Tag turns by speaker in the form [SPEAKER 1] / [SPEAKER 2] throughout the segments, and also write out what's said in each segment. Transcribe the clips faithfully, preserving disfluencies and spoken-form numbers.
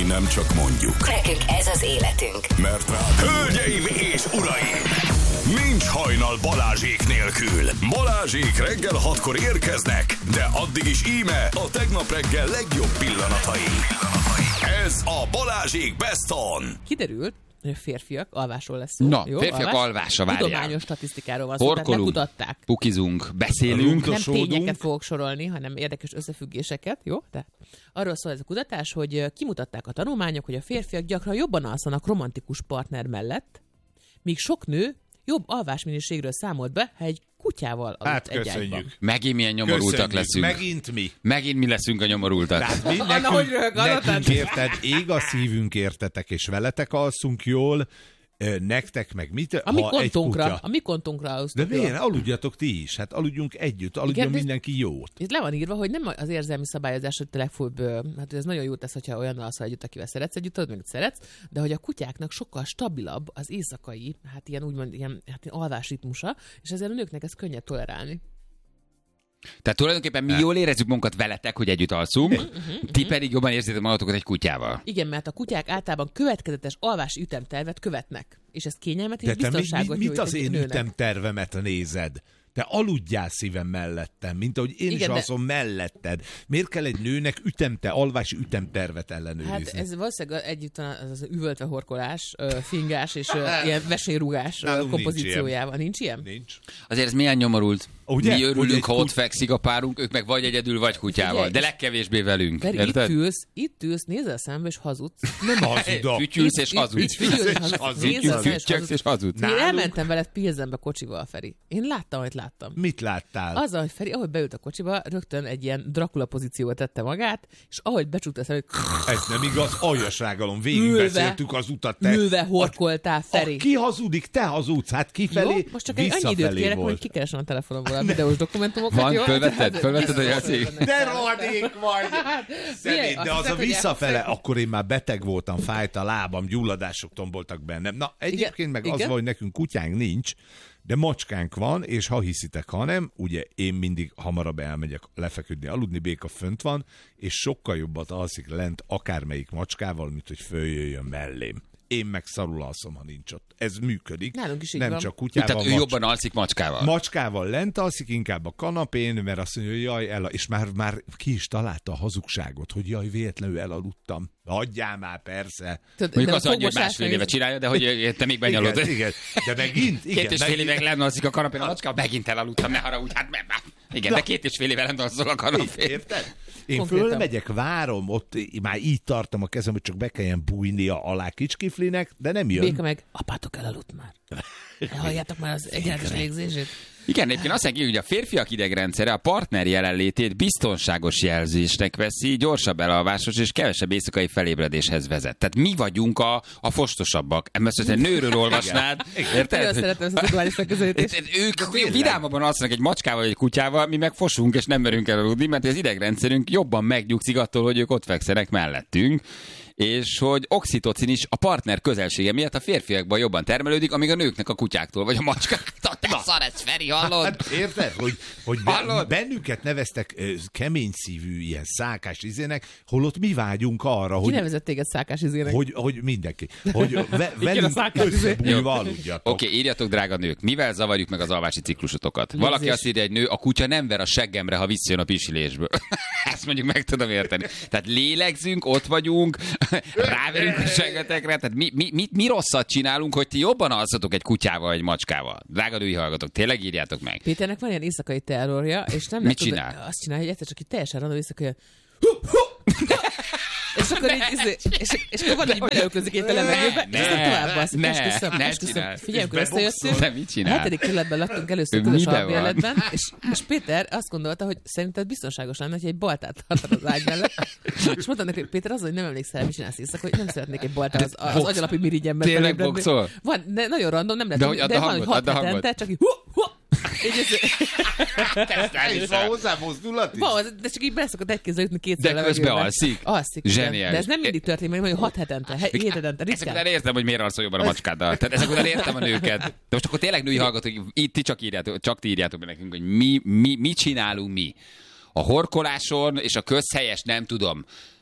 [SPEAKER 1] nem csak mondjuk.
[SPEAKER 2] Nekünk ez az életünk.
[SPEAKER 1] Mert rá... Hölgyeim és uraim! Nincs hajnal Balázsék nélkül. Balázsék reggel hatkor érkeznek, de addig is íme a tegnap reggel legjobb pillanatai. Ez a Balázsék Best On.
[SPEAKER 3] Kiderült, hogy a férfiak alvásról lesz szó.
[SPEAKER 4] Na,
[SPEAKER 3] jó?
[SPEAKER 4] férfiak
[SPEAKER 3] Alvás?
[SPEAKER 4] alvása, várjál.
[SPEAKER 3] Tudományos statisztikáról van szó, tehát
[SPEAKER 4] Horkolunk,
[SPEAKER 3] lekutatták.
[SPEAKER 4] pukizunk, beszélünk.
[SPEAKER 3] Nem tényeket fogok sorolni, hanem érdekes összefüggéseket, jó? Tehát arról szól ez a kutatás, hogy kimutatták a tanulmányok, hogy a férfiak gyakran jobban alszanak romantikus partner mellett, míg sok nő jobb alvásminőségről számolt be, ha egy kutyával aludt
[SPEAKER 5] Hát
[SPEAKER 3] egy ágyban.
[SPEAKER 5] köszönjük.
[SPEAKER 4] Megint milyen nyomorultak
[SPEAKER 5] Köszönjük.
[SPEAKER 4] leszünk.
[SPEAKER 5] Megint mi.
[SPEAKER 4] Megint mi leszünk a nyomorultak.
[SPEAKER 5] Tehát mi
[SPEAKER 3] Anna, hogy
[SPEAKER 5] nekünk,
[SPEAKER 3] röhög,
[SPEAKER 5] nekünk érted, ég a szívünk értetek, és veletek alszunk jól, nektek meg mit?
[SPEAKER 3] A mi
[SPEAKER 5] ha egy
[SPEAKER 3] kontunkra,
[SPEAKER 5] kutya...
[SPEAKER 3] a mi kontunkra
[SPEAKER 5] De
[SPEAKER 3] aludtunk.
[SPEAKER 5] miért? Aludjatok ti is. Hát aludjunk együtt, aludjon
[SPEAKER 3] Igen,
[SPEAKER 5] mindenki jót.
[SPEAKER 3] Itt le van írva, hogy nem az érzelmi szabályozás, hogy te legfőbb, hát ez nagyon jó tesz, hogyha olyan alszol együtt, akivel szeretsz együtt, tudod, meg szeretsz, de hogy a kutyáknak sokkal stabilabb az éjszakai, hát ilyen úgymond ilyen, hát ilyen alvásritmusa, és ezzel a nőknek ez könnyebb tolerálni.
[SPEAKER 4] Tehát tulajdonképpen mi jól érezzük magunkat veletek, hogy együtt alszunk, ti pedig jobban érzitek magatokat egy kutyával.
[SPEAKER 3] Igen, mert a kutyák általában következetes alvási ütemtervet követnek, és ez kényelmet és
[SPEAKER 5] De te mi,
[SPEAKER 3] biztonságot
[SPEAKER 5] mi, mit
[SPEAKER 3] nyújt
[SPEAKER 5] az
[SPEAKER 3] egy
[SPEAKER 5] én
[SPEAKER 3] nőnek.
[SPEAKER 5] ütemtervemet nézed? Te aludjál szívem mellettem, mint ahogy én
[SPEAKER 3] Igen,
[SPEAKER 5] is
[SPEAKER 3] de-
[SPEAKER 5] alszom melletted. Miért kell egy nőnek ütemte, alvási ütemtervet ellenőrizni?
[SPEAKER 3] Hát ez valószínűleg együtt az, az üvöltve horkolás, ö, fingás és ö, ilyen vesélyrugás ö,
[SPEAKER 5] Nálunk nincs
[SPEAKER 3] kompozíciójával. Nincs ilyen?
[SPEAKER 5] Nincs.
[SPEAKER 4] Azért ez milyen nyomorult.
[SPEAKER 5] Ugye?
[SPEAKER 4] Mi örülünk,
[SPEAKER 5] Ugye
[SPEAKER 4] ha
[SPEAKER 5] egy
[SPEAKER 4] ott
[SPEAKER 5] kut-
[SPEAKER 4] fekszik a párunk, ők meg vagy egyedül, vagy kutyával.
[SPEAKER 3] Figyelj,
[SPEAKER 4] De
[SPEAKER 3] és-
[SPEAKER 4] legkevésbé velünk.
[SPEAKER 3] Feri, itt
[SPEAKER 4] Érted?
[SPEAKER 3] ülsz, itt ülsz, nézel szembe és hazudsz. Nem
[SPEAKER 5] Hazudok.
[SPEAKER 4] Fütyülsz és
[SPEAKER 3] Itt-
[SPEAKER 4] hazudsz.
[SPEAKER 3] itt fütyülsz és hazudsz.
[SPEAKER 5] hazudsz.
[SPEAKER 3] Nézel szembe és
[SPEAKER 4] Fütyöksz
[SPEAKER 3] hazudsz.
[SPEAKER 4] és hazudsz.
[SPEAKER 3] Én
[SPEAKER 5] Nálunk-
[SPEAKER 3] elmentem veled Pilzenbe kocsival, Feri. Én láttam, amit láttam.
[SPEAKER 5] Mit láttál?
[SPEAKER 3] Azzal, hogy Feri, ahogy beült a kocsiba, rögtön egy ilyen Dracula pozícióba tette magát, és ahogy becsukta szemét,
[SPEAKER 5] Ez nem igaz, aljasrágalom, végig
[SPEAKER 3] Ülve.
[SPEAKER 5] beszéltük az utat. Te.
[SPEAKER 3] ülve horkoltál, Feri.
[SPEAKER 5] A, ki hazudik, te hazudsz, hát kifelé,
[SPEAKER 3] Jó, most csak egy annyi időt
[SPEAKER 5] visszafelé
[SPEAKER 3] kérek, hogy
[SPEAKER 5] volt.
[SPEAKER 3] kikeresem a telefonomból a videós dokumentumokat.
[SPEAKER 4] Van,
[SPEAKER 3] jó?
[SPEAKER 4] fölvetted?
[SPEAKER 3] Hát,
[SPEAKER 4] Fölvetted, hogy
[SPEAKER 3] biztos,
[SPEAKER 4] Jaci?
[SPEAKER 3] hogy vannak.
[SPEAKER 5] De rohadék vagy! Szemét,
[SPEAKER 3] Figyelj,
[SPEAKER 5] de
[SPEAKER 3] azt
[SPEAKER 5] az a
[SPEAKER 3] hiszed, hogy
[SPEAKER 5] visszafele,
[SPEAKER 3] elfog-
[SPEAKER 5] akkor én már beteg voltam, fájt a lábam, gyulladások tomboltak bennem. Na, egyébként meg az
[SPEAKER 3] igen.
[SPEAKER 5] van, hogy nekünk kutyánk nincs, de macskánk van, és ha hiszitek, ha nem, ugye én mindig hamarabb elmegyek lefeküdni, aludni, Béka fönt van, és sokkal jobbat alszik lent akármelyik macskával, mint hogy följöjjön mellém. Én meg szarul alszom, ha nincs ott. Ez működik.
[SPEAKER 3] Nálunk is így
[SPEAKER 5] nem
[SPEAKER 3] van.
[SPEAKER 5] csak kutyával.
[SPEAKER 4] Tehát ő
[SPEAKER 5] macs-
[SPEAKER 4] jobban alszik macskával.
[SPEAKER 5] Macskával lent alszik, inkább a kanapén, mert azt mondja, hogy jaj, el, és már, már ki is találta a hazugságot, hogy jaj, véletlenül elaludtam. Hagyjál már, persze.
[SPEAKER 3] Tudod,
[SPEAKER 4] Mondjuk
[SPEAKER 3] de
[SPEAKER 4] az
[SPEAKER 3] a
[SPEAKER 4] adja, hogy
[SPEAKER 3] fogmosás
[SPEAKER 4] másfél
[SPEAKER 3] meg-
[SPEAKER 4] éve csinálja, de hogy te még benyalod.
[SPEAKER 5] Igen, igen, de megint, igen.
[SPEAKER 4] Két és fél
[SPEAKER 5] megint-
[SPEAKER 4] évig lenn a kanapén a macska, megint elaludtam, ne haragudj, hát me- me- igen, de két és fél éve lenn a kanapén.
[SPEAKER 5] Érted? Én
[SPEAKER 3] Konkrétan.
[SPEAKER 5] fölmegyek, várom, ott már így tartom a kezem, hogy csak be kelljen bújnia alá kicskiflinek, de nem jön.
[SPEAKER 3] Béka meg, apátok elaludt már. Halljátok már az egyenletes légzését?
[SPEAKER 4] Igen, egyébként azt mondja, hogy a férfiak idegrendszere a partner jelenlétét biztonságos jelzésnek veszi, gyorsabb elalvásos és kevesebb éjszakai felébredéshez vezet. Tehát mi vagyunk a, a fostosabbak. Ezt most egy nőről olvasnád,
[SPEAKER 3] Nagyon
[SPEAKER 4] érted?
[SPEAKER 3] szeretem ezt a tudományos megközelítést.
[SPEAKER 4] Ők vidámabban alszanak egy macskával vagy egy kutyával, mi meg fosunk és nem merünk elaludni, mert az idegrendszerünk jobban megnyugszik attól, hogy ők ott fekszenek mellettünk. És hogy oxitocin is a partner közelsége miatt a férfiakban jobban termelődik, amíg a nőknek a kutyáktól, vagy a macskáktól. Te szar ez, Feri, hallod?
[SPEAKER 5] Hát érted, hogy, hogy
[SPEAKER 4] Hallod?
[SPEAKER 5] bennünket neveztek ö, kemény szívű, ilyen szákás izének, holott mi vágyunk arra,
[SPEAKER 3] Ki
[SPEAKER 5] hogy,
[SPEAKER 3] nevezett téged szákás izének?
[SPEAKER 5] hogy, hogy mindenki, hogy ve,
[SPEAKER 3] a
[SPEAKER 5] velünk
[SPEAKER 3] szákás izé.
[SPEAKER 5] összebújva aludjatok.
[SPEAKER 4] Oké, okay, írjatok, drága nők, mivel zavarjuk meg az alvási ciklusotokat? Valaki
[SPEAKER 3] Légzés.
[SPEAKER 4] azt írja, egy nő, a kutya nem ver a seggemre, ha visszajön a pisilésből. Ezt mondjuk meg tudom érteni. Tehát lélegzünk, ott vagyunk, ráverünk a seggetekre, tehát mi, mi, mi, mi rosszat csinálunk, hogy ti jobban alszatok egy kutyával, egy macskával? Drága női hallgatók, tényleg írjátok meg.
[SPEAKER 3] Péternek van ilyen éjszakai terrorja, és nem
[SPEAKER 4] Mit
[SPEAKER 3] lehet
[SPEAKER 4] csinál?
[SPEAKER 3] tudni- azt csinálja, hogy egyszer csak így teljesen random éjszaka ilyen és akkor így, izé, és, és akkor van, hogy beleölközik itt a levegőbe, és aztán tovább alszik.
[SPEAKER 4] ne,
[SPEAKER 3] Esküszöm,
[SPEAKER 4] ne
[SPEAKER 3] esküszöm.
[SPEAKER 4] csinál.
[SPEAKER 3] Figyelj, amikor
[SPEAKER 5] És
[SPEAKER 3] összejöttünk,
[SPEAKER 4] De mit csinál?
[SPEAKER 3] a hetedik kerületben laktunk először
[SPEAKER 4] Ő
[SPEAKER 3] közös
[SPEAKER 4] miben
[SPEAKER 3] albérletben, és, és Péter azt gondolta, hogy szerinted biztonságos lenne, hogy egy baltát tartod az ágy mellett. És mondtam neki, hogy Péter, az, hogy nem emlékszel, mit csinálsz éjszaka, hogy nem szeretnék egy baltát az, az
[SPEAKER 4] Box.
[SPEAKER 3] agyalapi mirigyemben
[SPEAKER 4] Tényleg
[SPEAKER 3] belébredni.
[SPEAKER 4] boxol?
[SPEAKER 3] Van, de nagyon random, nem lehet,
[SPEAKER 4] De hogy add
[SPEAKER 3] de
[SPEAKER 4] a
[SPEAKER 3] van, hogy
[SPEAKER 4] hangot,
[SPEAKER 3] hat
[SPEAKER 4] add a hangot.
[SPEAKER 3] hetente, csak így hu, hu, így ez-
[SPEAKER 5] És van hozzá mozdulat is?
[SPEAKER 3] Van, de csak így beszokott egy kézzel jutni kétszer
[SPEAKER 4] De
[SPEAKER 3] a
[SPEAKER 4] közben
[SPEAKER 3] levegőbe.
[SPEAKER 4] alszik?
[SPEAKER 3] Alszik. igen.
[SPEAKER 4] Zseniális.
[SPEAKER 3] De ez nem mindig történik, meg mondjuk hat hetente, he- hét hetente,
[SPEAKER 4] Ezek
[SPEAKER 3] ritkán.
[SPEAKER 4] után értem, hogy miért alszol jobban a macskáddal. Tehát ezek után értem a nőket. De most akkor tényleg női hallgatók, itt ti csak írjátok, csak ti írjátok be nekünk, hogy mi, mi, mi csinálunk mi. A horkoláson és a közhelyes, nem tudom,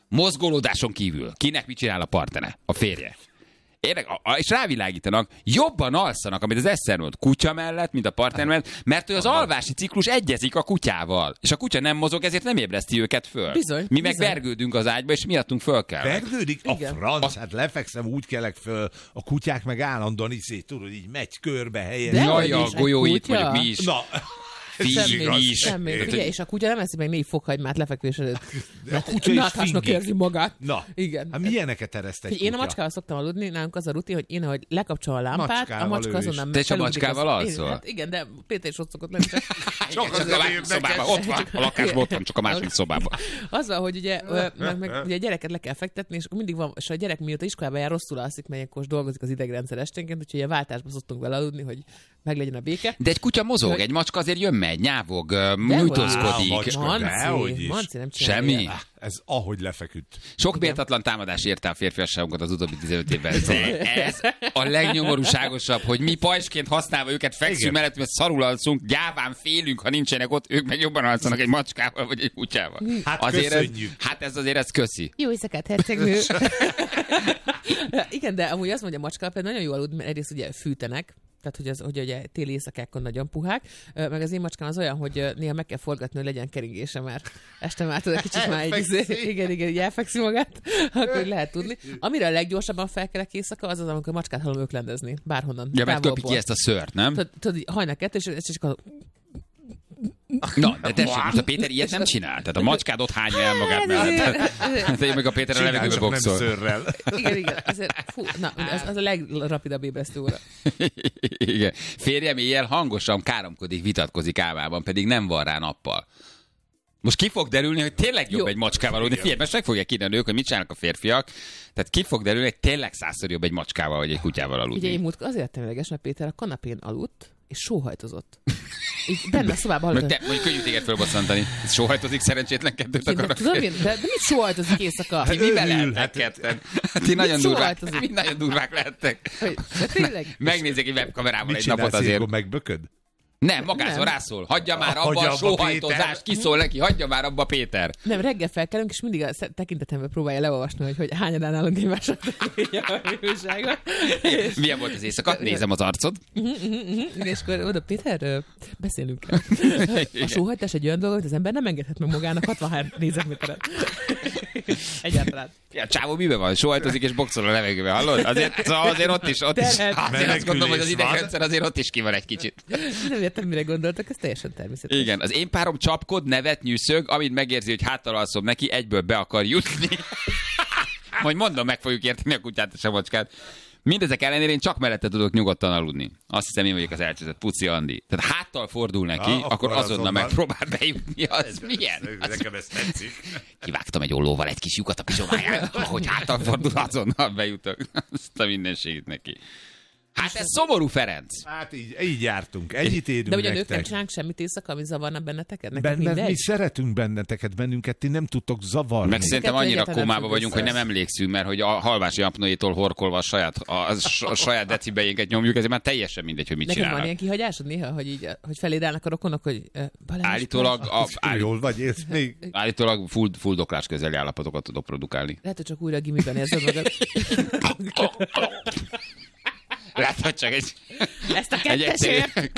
[SPEAKER 4] mozgolódáson kívül, kinek mit csinál a partnere, a férje. Érdek, és rávilágítanak, jobban alszanak, amit az Eszter mondott, kutya mellett, mint a partner mellett, mert ő az alvási ciklus egyezik a kutyával. És a kutya nem mozog, ezért nem ébreszti őket föl.
[SPEAKER 3] Bizony,
[SPEAKER 4] Mi meg
[SPEAKER 3] bizony.
[SPEAKER 4] vergődünk az ágyba, és miattunk föl kell.
[SPEAKER 5] Vergődik? A
[SPEAKER 3] Igen.
[SPEAKER 5] franc, hát lefekszem, úgy kelek föl, a kutyák meg állandóan izé, tudod, így megy körbe helyen.
[SPEAKER 3] De
[SPEAKER 4] Jaj,
[SPEAKER 3] hogy
[SPEAKER 4] a
[SPEAKER 3] is, egy
[SPEAKER 4] golyóit
[SPEAKER 3] kutya?
[SPEAKER 4] mondjuk mi is.
[SPEAKER 5] Na,
[SPEAKER 4] Fi
[SPEAKER 5] igaz.
[SPEAKER 4] is.
[SPEAKER 3] Semmi.
[SPEAKER 5] Érted?
[SPEAKER 3] Figyelj, és a kutya nem eszi meg négy fokhagymát lefekvés előtt.
[SPEAKER 5] a kutya is
[SPEAKER 3] Náthásnak
[SPEAKER 5] fingik.
[SPEAKER 3] érzi magát.
[SPEAKER 5] Na,
[SPEAKER 3] Igen.
[SPEAKER 5] hát milyeneket ereszt egy
[SPEAKER 3] Én a
[SPEAKER 5] kutya?
[SPEAKER 3] macskával szoktam aludni, nálunk az a rutin, hogy én, ahogy lekapcsolom a lámpát,
[SPEAKER 5] Macskával
[SPEAKER 3] a macska
[SPEAKER 5] ő is.
[SPEAKER 3] azonnal
[SPEAKER 4] Te is a
[SPEAKER 3] felugrik
[SPEAKER 4] macskával
[SPEAKER 3] az-
[SPEAKER 4] alszol?
[SPEAKER 3] Én- Hát igen, de Péter is ott szokott lenni. Csak...
[SPEAKER 5] Csak
[SPEAKER 4] Csak
[SPEAKER 5] azért
[SPEAKER 4] a másik
[SPEAKER 5] érdekes.
[SPEAKER 4] szobában, ott van, a lakásban ott van, csak a másik szobában.
[SPEAKER 3] Azzal, hogy ugye, ö, meg, meg, ugye a gyereket le kell fektetni, és akkor mindig van, és a gyerek mióta iskolába jár, rosszul alszik, mert ilyenkor dolgozik az idegrendszer esténként, úgyhogy a váltásba szoktunk vele aludni, hogy meglegyen a béke.
[SPEAKER 4] De egy kutya mozog, egy macska azért jön megy, nyávog,
[SPEAKER 3] Á,
[SPEAKER 4] nyújtózkodik.
[SPEAKER 5] macska. Dehogy
[SPEAKER 3] Manci,
[SPEAKER 5] is.
[SPEAKER 3] Manci nem csinálja.
[SPEAKER 4] Semmi?
[SPEAKER 3] ilyet.
[SPEAKER 5] Ez ahogy lefeküdt.
[SPEAKER 4] Sok méltatlan támadás érte a férfiasságunkat az utóbbi tizenöt évben. De ez a legnyomorúságosabb, hogy mi pajsként használva őket fekszünk
[SPEAKER 5] Igen.
[SPEAKER 4] mellett, mert szarul alszunk, gyáván félünk, ha nincsenek ott, ők meg jobban alszanak egy macskával vagy egy kutyával.
[SPEAKER 5] Hát
[SPEAKER 4] azért ez,
[SPEAKER 5] köszönjük.
[SPEAKER 4] hát ez azért ez köszi.
[SPEAKER 3] Jó éjszakát, hercegnő! Igen, de amúgy azt mondja, a macska például nagyon jó aludni, mert egyrészt ugye fűtenek, tehát hogy, az, hogy ugye téli éjszakákon nagyon puhák, Ö, meg az én macskám az olyan, hogy ö, néha meg kell forgatni, hogy legyen keringése, mert este már tudod, kicsit már egy, izé- igen, igen, így elfekszi magát, akkor lehet tudni. Amire a leggyorsabban felkelek éjszaka, az az, amikor a macskát hallom öklendezni, bárhonnan.
[SPEAKER 4] Ja, mert köpi
[SPEAKER 3] távolból.
[SPEAKER 4] ki ezt a szört, nem?
[SPEAKER 3] Tudod, tudod, így hajnal kettő, és, és csak a...
[SPEAKER 4] Na, de tessék, most a Péter ilyet nem csinál. Tehát a macskád ott hányja el magát mellett. Hát én meg a Péter a
[SPEAKER 5] Csinál,
[SPEAKER 4] levegőbe
[SPEAKER 5] csak nem
[SPEAKER 4] boxol.
[SPEAKER 5] szőrrel.
[SPEAKER 3] Igen, igen. Ezért, fú, na, az, az a legrapidabb ébresztő óra.
[SPEAKER 4] Igen. Férjem éjjel hangosan káromkodik, vitatkozik álmában, pedig nem van rá nappal. Most ki fog derülni, hogy tényleg jobb
[SPEAKER 3] Jó.
[SPEAKER 4] egy macskával aludni. Figyelj, most meg fogják kérni a nők, hogy mit csinálnak a férfiak. Tehát ki fog derülni, hogy tényleg százszor jobb egy macskával vagy egy kutyával aludni.
[SPEAKER 3] Ugye én múltkor azért temeleges, mert Péter a kanapén aludt, és sóhajtozott. Így benne a szobában
[SPEAKER 4] Meg
[SPEAKER 3] aludt.
[SPEAKER 4] te, mondjuk könnyű téged fölbosszantani. Ez sóhajtozik szerencsétlen kettőt
[SPEAKER 3] Én, de,
[SPEAKER 4] akarnak.
[SPEAKER 3] tudod, én, de, de mit sóhajtozik éjszaka?
[SPEAKER 4] Ti mivel
[SPEAKER 5] Örül,
[SPEAKER 4] lehettek
[SPEAKER 5] hát-
[SPEAKER 4] ketten? Ti nagyon durvák,
[SPEAKER 3] sóhajtozik?
[SPEAKER 4] mi nagyon durvák lehettek.
[SPEAKER 3] Hogy- De tényleg?
[SPEAKER 4] Megnézzek egy webkamerával
[SPEAKER 5] Mit
[SPEAKER 4] egy napot
[SPEAKER 5] csinálsz,
[SPEAKER 4] azért.
[SPEAKER 5] ilyenkor megbököd?
[SPEAKER 4] Nem, magázol,
[SPEAKER 3] Nem.
[SPEAKER 4] rászól. Hagyja már
[SPEAKER 5] Hagyja
[SPEAKER 4] abba a
[SPEAKER 5] abba,
[SPEAKER 4] sóhajtozást,
[SPEAKER 5] Péter.
[SPEAKER 4] kiszól neki, hagyja már abba Péter.
[SPEAKER 3] Nem, reggel felkelünk, és mindig a sze- tekintetembe próbálja leolvasni, hogy, hogy hányadán állunk egymásra a újságot. És,
[SPEAKER 4] Milyen volt az éjszaka? Nézem az arcod.
[SPEAKER 3] és akkor oda, Péter, ö, beszélünk el. A sóhajtás egy olyan dolog, hogy az ember nem engedhet meg magának hatvanhárom négyzetméteret. Egyáltalán.
[SPEAKER 4] Ja, csávó miben van? Sóhajtozik és boxol a levegőbe, hallod? Azért, szóval azért ott is, ott is.
[SPEAKER 3] Terhet.
[SPEAKER 4] Azért azt gondolom, hogy az
[SPEAKER 5] Menekülés van.
[SPEAKER 4] idegrendszer azért ott is ki van egy kicsit.
[SPEAKER 3] Nem értem, mire gondoltak, ez teljesen természetes.
[SPEAKER 4] Igen, az én párom csapkod, nevet, nyűszög, amint megérzi, hogy háttal alszom neki, egyből be akar jutni. Majd mondom, meg fogjuk érteni a kutyát és a macskát. Mindezek ellenére én csak mellette tudok nyugodtan aludni. Azt hiszem, én vagyok az elcseszett Puci Andi. Tehát háttal fordul neki,
[SPEAKER 5] Ah,
[SPEAKER 4] akkor,
[SPEAKER 5] akkor
[SPEAKER 4] azonnal
[SPEAKER 5] azonnal.
[SPEAKER 4] megpróbál bejutni. Az milyen? Az...
[SPEAKER 5] Nekem ez tetszik.
[SPEAKER 4] Kivágtam egy ollóval egy kis lyukat a pizsomáján, hogy háttal fordul, azonnal bejutok. Azt a mindenségét neki. Hát ez szomorú, Ferenc.
[SPEAKER 5] Hát így, így jártunk. Ennyit érünk
[SPEAKER 3] De ugye a nők nem
[SPEAKER 5] nektek.
[SPEAKER 3] csinálnak semmit éjszaka, ami zavarna benneteket? Nektek
[SPEAKER 5] Ben, mert mi
[SPEAKER 3] mindegy?
[SPEAKER 5] szeretünk benneteket, bennünket ti nem tudtok zavarni.
[SPEAKER 4] Meg szerintem
[SPEAKER 3] Kettő
[SPEAKER 4] annyira
[SPEAKER 3] egyáltalán
[SPEAKER 4] kómába
[SPEAKER 3] nem
[SPEAKER 4] vagyunk, hogy
[SPEAKER 3] függ
[SPEAKER 4] nem emlékszünk, mert hogy a halvási apnoétól horkolva a saját, a, a, a saját decibejénket nyomjuk, ezért már teljesen mindegy, hogy mit
[SPEAKER 3] Neked van
[SPEAKER 4] csinálnak.
[SPEAKER 3] ilyen kihagyásod néha, hogy így, hogy feléd állnak a rokonok, hogy uh, Balázs,
[SPEAKER 4] Állítólag, a,
[SPEAKER 5] Állít...
[SPEAKER 4] állí,
[SPEAKER 5] Jól vagy, élsz még?
[SPEAKER 4] állítólag full, full doklás közeli állapotokat tudok produkálni.
[SPEAKER 3] lehet, hogy csak újra a gimiben érzed magad.
[SPEAKER 4] Lehet, hogy csak egy...
[SPEAKER 3] Ezt a
[SPEAKER 4] egy
[SPEAKER 3] kettesért!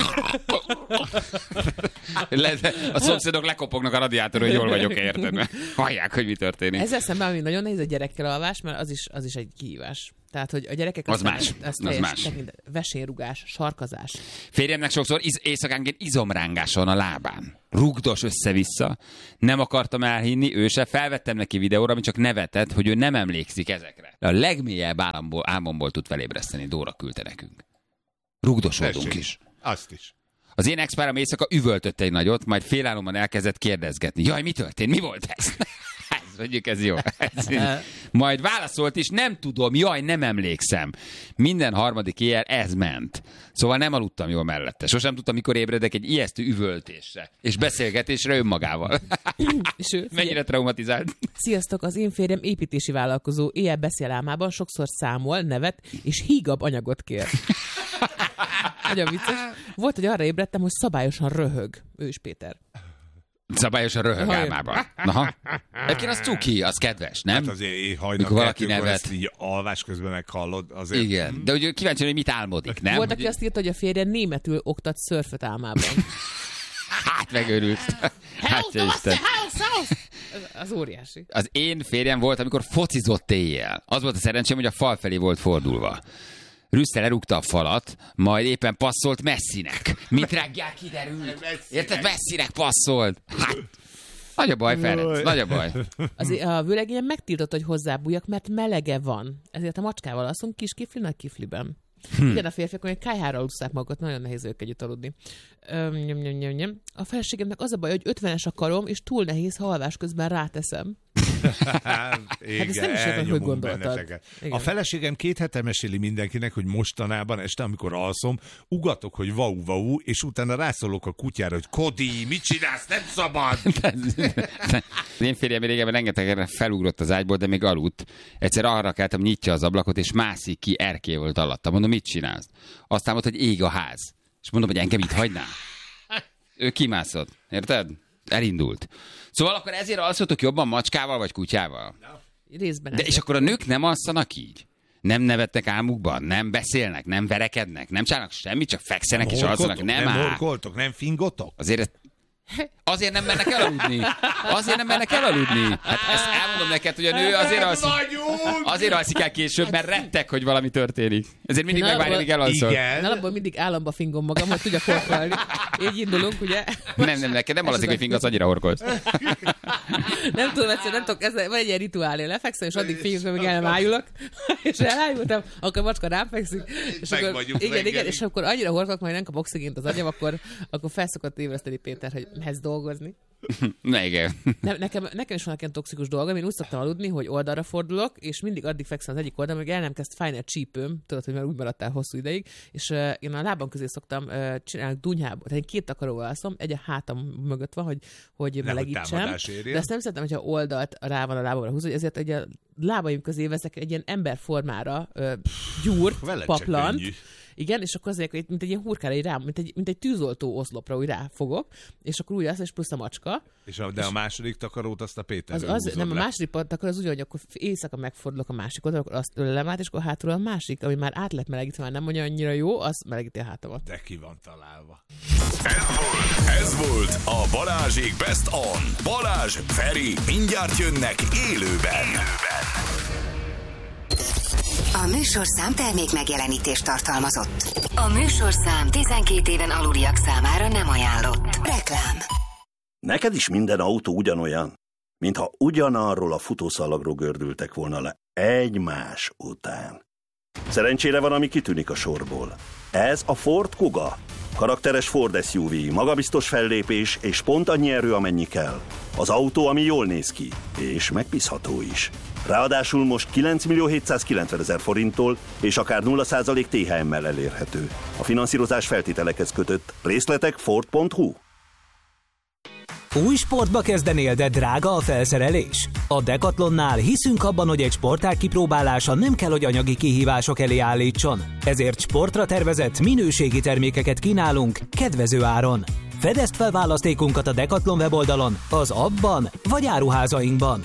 [SPEAKER 4] Lehet, a szomszédok lekopognak a radiátor, hogy jól vagyok, érted? Mert hallják, hogy mi történik.
[SPEAKER 3] Ezzel szemben, ami nagyon nehéz a gyerekkel alvás, mert az is, az is egy kihívás. Tehát, hogy a gyerekek...
[SPEAKER 4] Az
[SPEAKER 3] aztán-
[SPEAKER 4] más.
[SPEAKER 3] Az,
[SPEAKER 4] Az
[SPEAKER 3] teljes
[SPEAKER 4] más.
[SPEAKER 3] tekintet- Vesérrugás, sarkazás.
[SPEAKER 4] Férjemnek sokszor iz- éjszakánként izomrángása van a lábán. Rugdos össze-vissza. Nem akartam elhinni, ő se. Felvettem neki videóra, ami csak nevetett, hogy ő nem emlékszik ezekre. De a legmélyebb álomból, álmomból tud felébreszteni. Dóra küldte nekünk. Rugdosódunk
[SPEAKER 5] Tessék.
[SPEAKER 4] is.
[SPEAKER 5] Azt is.
[SPEAKER 4] Az én ex-párom éjszaka üvöltött egy nagyot, majd félálomban elkezdett kérdezgetni. Jaj, mi történt? Mi volt ez? Ez, mondjuk ez jó. Ez, majd válaszolt is, nem tudom, jaj, nem emlékszem. Minden harmadik éjjel ez ment. Szóval nem aludtam jól mellette. Sosem tudtam, mikor ébredek egy ijesztő üvöltésre és beszélgetésre önmagával.
[SPEAKER 3] És ő,
[SPEAKER 4] Mennyire traumatizált.
[SPEAKER 3] Sziasztok, az én férjem építési vállalkozó, éjjel beszél álmában, sokszor számol, nevet, és hígabb anyagot kér. Nagyon vicces. Volt, hogy arra ébredtem, hogy szabályosan röhög. Ő is Péter.
[SPEAKER 4] Szabályosan röhög álmában. Aha. Egyébként az cuki, az kedves, nem?
[SPEAKER 5] Hát azért hajnal
[SPEAKER 4] valaki
[SPEAKER 5] kettőkor
[SPEAKER 4] nevet.
[SPEAKER 5] ezt így alvás közben meghallod. Azért...
[SPEAKER 4] Igen, de ugye kíváncsi, hogy mit álmodik, nem?
[SPEAKER 3] Volt, aki azt írta, hogy a férje németül oktat szörföt álmában.
[SPEAKER 4] Hát megőrült. Hát, Isten.
[SPEAKER 3] Az óriási.
[SPEAKER 4] Az én férjem volt, amikor focizott éjjel. Az volt a szerencsém, hogy a fal felé volt fordulva. Rüsszel lerúgta a falat, majd éppen passzolt Messinek. Mint reggel kiderült. Érted? Messinek passzolt. Hát, nagy a baj, Ferenc, nagy a baj.
[SPEAKER 3] Azért a vőlegényem megtiltott, hogy hozzábújjak, mert melege van. Ezért a macskával alszom kis kifli, nagy kifliben. Hm. Igen, a férfiak, hogy kályhára alusszák magukat, nagyon nehéz ők együtt aludni. Öm, nyom, nyom, nyom, nyom. A feleségemnek az a baj, hogy ötvenes a karom, és túl nehéz, ha alvás közben ráteszem.
[SPEAKER 5] Hát, igen,
[SPEAKER 3] ezt nem is értem, hogy gondoltad.
[SPEAKER 5] A feleségem két hete meséli mindenkinek, hogy mostanában este, amikor alszom, ugatok, hogy vau-vau, és utána rászólok a kutyára, hogy Kodi, mit csinálsz, nem szabad!
[SPEAKER 4] Én férjem régebben rengetegre felugrott az ágyból, de még aludt. Egyszer arra keltem, nyitja az ablakot, és mászik ki, erkély volt alatta. Mondom, mit csinálsz? Aztán mondta, hogy ég a ház. És mondom, hogy engem itt hagynál. Ő kimászott, érted? Elindult. Szóval akkor ezért alszotok jobban macskával vagy kutyával?
[SPEAKER 3] Részben.
[SPEAKER 4] De és akkor a nők nem alszanak így? Nem nevetnek álmukban? Nem beszélnek? Nem verekednek? Nem csinálnak semmit? Csak fekszenek és alszanak? Nem,
[SPEAKER 5] nem
[SPEAKER 4] áll.
[SPEAKER 5] horkoltok? Nem fingotok?
[SPEAKER 4] Azért ez... Azért nem mennek elaludni. Azért nem mennek elaludni. Hát ezt elmondom neked, hogy a nő azért alszik, azért alszik el később, mert rettek, hogy valami történik. Ezért mindig megvárja, míg elalszol.
[SPEAKER 3] Én alapból mindig államba fingom magam, hogy tudjak horkolni. Így indulunk, ugye?
[SPEAKER 4] Nem, nem, neked nem alazik, hogy fingasz, annyira horkolsz.
[SPEAKER 3] Nem tudom, egyszer, nem tudok, ez van egy ilyen rituálé, lefekszem, és addig fingom, hogy el nem ájulok, és elájultam, akkor a macska rám fekszik, és akkor, igen, igen, és akkor annyira horkolok, majd nem kap oxigént az agyam, akkor, akkor felszokott ébreszteni Péter, hogy mehetsz dolgozni.
[SPEAKER 4] Na igen.
[SPEAKER 3] Ne, nekem, nekem is vannak ilyen toxikus dolgom, én úgy szoktam aludni, hogy oldalra fordulok, és mindig addig fekszem az egyik oldalon, hogy el nem kezd fájni a csípőm, tudod, hogy már úgy maradtál hosszú ideig, és uh, én a lábam közé szoktam uh, csinálni dunyhába, tehát én két takaróval alszom, egy a hátam mögött van, hogy, hogy melegítsem, de ezt nem szeretem, hogyha oldalt rá van a lábamra húzva, ezért egy a lábaim közé veszek egy ilyen emberformára uh, gyúrt, paplant. Igen, és akkor azért, mint egy ilyen hurkára, így rá, mint egy, mint egy tűzoltó oszlopra úgy ráfogok, és akkor úgy az, és plusz a macska.
[SPEAKER 5] És a, de és a második takarót azt a Péter
[SPEAKER 3] az, az Nem, le. A második takar az úgy, hogy akkor éjszaka megfordulok a másik oldalra, akkor azt ölelem át, és akkor hátul a másik, ami már át lett melegítve, már nem mondja annyira jó, az melegíti a hátamat.
[SPEAKER 5] De ki van találva.
[SPEAKER 1] Ez volt, ez volt a Balázsék Best On. Balázs, Feri, mindjárt jönnek élőben. élőben.
[SPEAKER 2] A műsorszám termék megjelenítést tartalmazott. A műsorszám tizenkét éven aluliak számára nem ajánlott. Reklám.
[SPEAKER 6] Neked is minden autó ugyanolyan, mintha ugyanarról a futószalagról gördültek volna le egymás után. Szerencsére van, ami kitűnik a sorból. Ez a Ford Kuga. Karakteres Ford es u vé, magabiztos fellépés és pont annyi erő, amennyi kell. Az autó, ami jól néz ki, és megbízható is. Ráadásul most kilenc millió hétszázkilencvenezer forinttól és akár nulla százalék té há emmel elérhető. A finanszírozás feltételekhez kötött. Részletek ford pont hu.
[SPEAKER 7] Új sportba kezdenél, de drága a felszerelés? A Decathlonnál hiszünk abban, hogy egy sportág kipróbálása nem kell, hogy anyagi kihívások elé állítson. Ezért sportra tervezett, minőségi termékeket kínálunk kedvező áron. Fedezd fel választékunkat a Decathlon weboldalon, az appban vagy áruházainkban.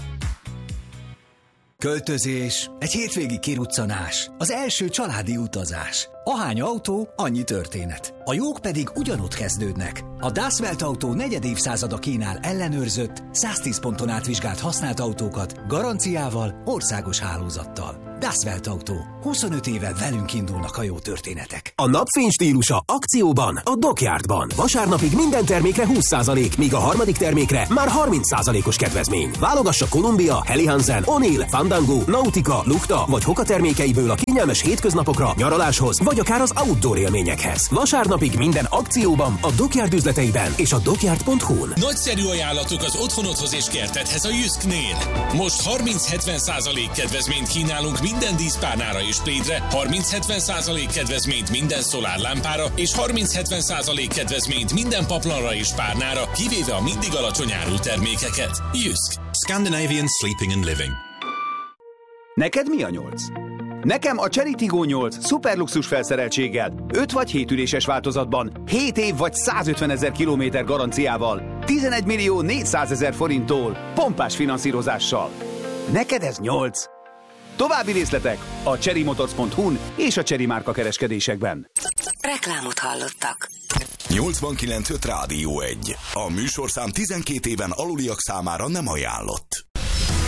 [SPEAKER 8] Költözés, egy hétvégi kiruccanás, az első családi utazás. Ahány autó, annyi történet. A jók pedig ugyanott kezdődnek. A Das Welt Autó negyed évszázada kínál ellenőrzött, száztíz ponton átvizsgált használt autókat, garanciával, országos hálózattal. Das Welt Autó. huszonöt éve velünk indulnak a jó történetek.
[SPEAKER 9] A napfény stílusa akcióban a Dockyardban. Vasárnapig minden termékre húsz százalék, míg a harmadik termékre már harminc százalékos kedvezmény. Válogassa Columbia, Helly Hansen, O'Neill, Fandango, Nautica, Lukta vagy Hoka termékeiből a kényelmes hétköznapokra, nyaraláshoz vagy akár az outdoor élményekhez. Vasárnapig minden akcióban a Dockyard üzleteiben és a dockyard pont hu-n.
[SPEAKER 10] Nagyszerű ajánlatok az otthonodhoz és kertedhez a Jysknél. Most harminc-hetven százalék kedvezményt kínálunk minden díszpárnára és plédre, harminc-hetven százalék kedvezményt minden szolárlámpára és harminc-hetven százalék kedvezményt minden paplanra és párnára, kivéve a mindig alacsony árú termékeket. Jysk.
[SPEAKER 11] Scandinavian Sleeping and Living.
[SPEAKER 12] Neked mi a nyolc? Nekem a Chery Tiggo nyolc szuperluxus felszereltséggel, öt vagy hét üléses változatban, hét év vagy százötven ezer kilométer garanciával. tizenegy millió négyszázezer forinttól, pompás finanszírozással. Neked ez nyolc. További részletek a chery motors pont hu-n és a Chery márka kereskedésekben.
[SPEAKER 2] Reklámot hallottak.
[SPEAKER 1] nyolcvankilenc öt Rádió egy. A műsorszám tizenkét éven aluliak számára nem ajánlott.